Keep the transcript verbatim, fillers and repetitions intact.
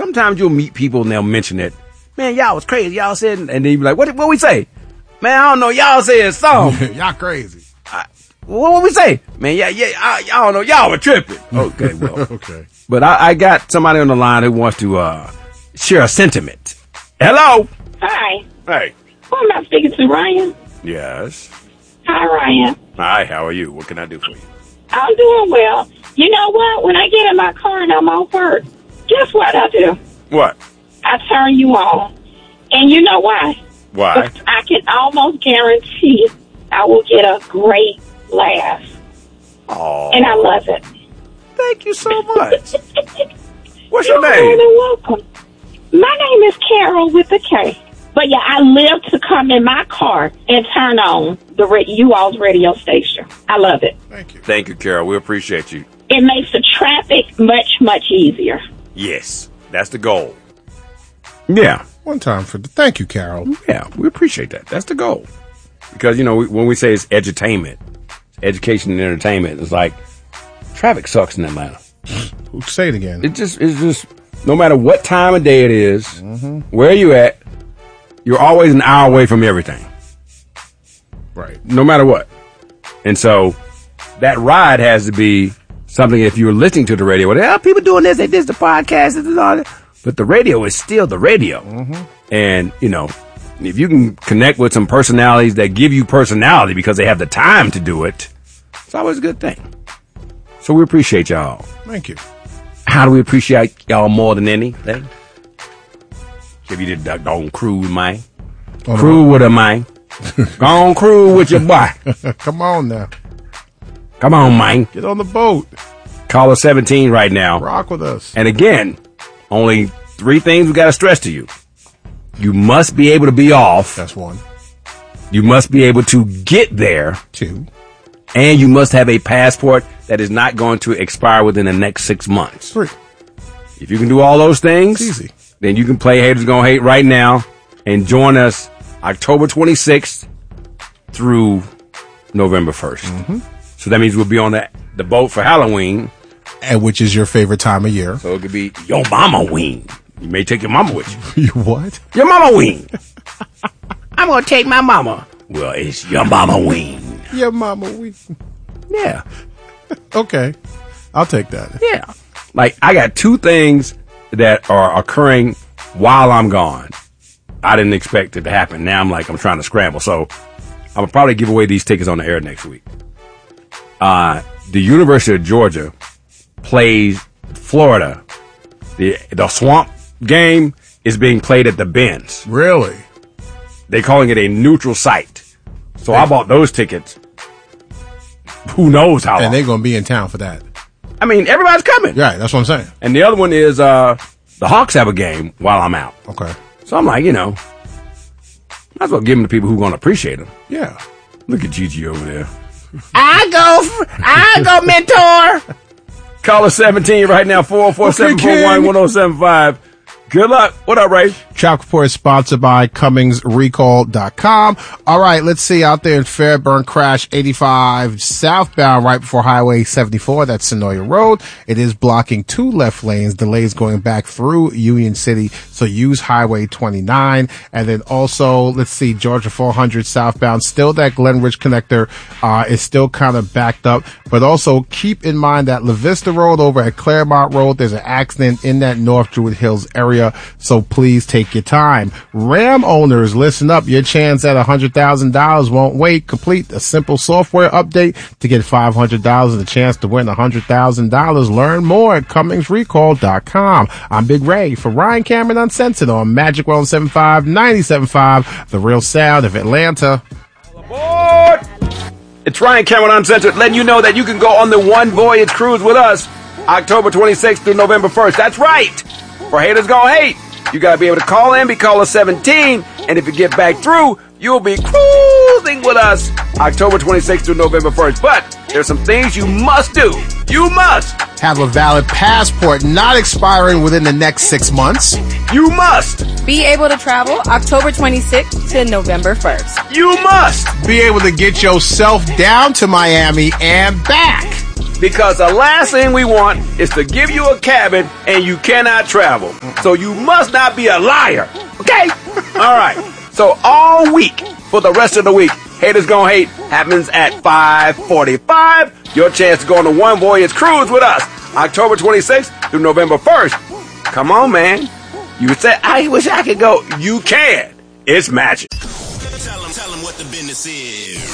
sometimes you'll meet people and they'll mention it. Man, y'all was crazy. Y'all said, and then you be like, what, what we say? Man, I don't know. Y'all said something. Y'all crazy. I, what what we say? Man, yeah, yeah, I, I don't know. Y'all were tripping. Okay, well. Okay. But I, I got somebody on the line who wants to uh, share a sentiment. Hello. Hi. Hey. Who am I speaking to, Ryan? Yes. Hi, Ryan. Hi, how are you? What can I do for you? I'm doing well. You know what? When I get in my car and I'm off work, guess what I do? What? I turn you on. And you know why? Why? Because I can almost guarantee I will get a great laugh. Oh. And I love it. Thank you so much. What's You're your name? more than welcome. My name is Carol with a K. But yeah, I live to come in my car and turn on the ra- you all's radio station. I love it. Thank you. Thank you, Carol. We appreciate you. It makes the traffic much, much easier. Yes, that's the goal. Yeah. One time for the thank you, Carol. Yeah, we appreciate that. That's the goal. Because, you know, we, when we say it's edutainment, education and entertainment, it's like traffic sucks in Atlanta. Say it again. It just, it's just, no matter what time of day it is, mm-hmm. where you at, you're always an hour away from everything. Right. No matter what. And so that ride has to be something, if you're listening to the radio, well, people doing this, they did the podcast, and all that. But the radio is still the radio. Mm-hmm. And, you know, if you can connect with some personalities that give you personality because they have the time to do it, it's always a good thing. So we appreciate y'all. Thank you. How do we appreciate y'all more than anything? If you did that on cruise, man. Oh, Crew no. with a man. Go on crew with your boy. Come on now. Come on, man. Get on the boat. Caller seventeen right now. Rock with us. And again, only three things we got to stress to you. You must be able to be off. That's one. You must be able to get there. Two. And you must have a passport that is not going to expire within the next six months. Three. If you can do all those things, it's easy. Then you can play Haters Gonna Hate right now and join us October twenty-sixth through November first. Mm-hmm. So that means we'll be on the, the boat for Halloween. And which is your favorite time of year? So it could be your mama ween. You may take your mama with you. You what? Your mama ween. I'm going to take my mama. Well, it's your mama ween. Your mama ween. Yeah. Okay. I'll take that. Yeah. Like, I got two things that are occurring while I'm gone. I didn't expect it to happen. Now I'm like, I'm trying to scramble. So I'll probably give away these tickets on the air next week. Uh, the University of Georgia plays Florida. The, the Swamp game is being played at the Benz. Really? They're calling it a neutral site. So I bought those tickets. Who knows how long. And they're going to be in town for that. I mean, everybody's coming. Right, that's what I'm saying. And the other one is uh, the Hawks have a game while I'm out. Okay. So I'm like, you know, might as well give them to people who are going to appreciate them. Yeah. Look at Gigi over there. I go, I go, mentor. Caller seventeen right now, four oh four, seven four one, one oh seven five. Good luck. What up, Ray? Traffic Report is sponsored by Cummings Recall dot com. All right, let's see out there in Fairburn, crash eighty-five southbound right before Highway seventy-four. That's Senoia Road. It is blocking two left lanes. Delays going back through Union City. So use Highway twenty-nine. And then also, let's see, Georgia four hundred southbound. Still that Glen Ridge connector uh, is still kind of backed up. But also keep in mind that La Vista Road over at Claremont Road, there's an accident in that North Druid Hills area. So please take your time. Ram owners, listen up. Your chance at one hundred thousand dollars won't wait. Complete a simple software update to get five hundred dollars and a chance to win one hundred thousand dollars. Learn more at Cummings Recall dot com. I'm Big Ray for Ryan Cameron Uncensored on Magic one seventy-five, ninety-seven point five, The Real Sound of Atlanta. Aboard! It's Ryan Cameron Uncensored letting you know that you can go on the One Voyage cruise with us October twenty-sixth through November first. That's right! For Haters Gonna Hate, you gotta be able to call in, be caller seventeen, and if you get back through, you'll be cruising with us October twenty-sixth through November first. But there's some things you must do. You must have a valid passport not expiring within the next six months. You must be able to travel October twenty-sixth to November first. You must be able to get yourself down to Miami and back. Because the last thing we want is to give you a cabin and you cannot travel. So you must not be a liar. Okay? All right. So all week, for the rest of the week, Haters Gonna Hate happens at five forty-five. Your chance to go on the One Voyage Cruise with us, October twenty-sixth through November first. Come on, man. You said, I wish I could go. You can. It's magic. Tell them, tell them what the business is.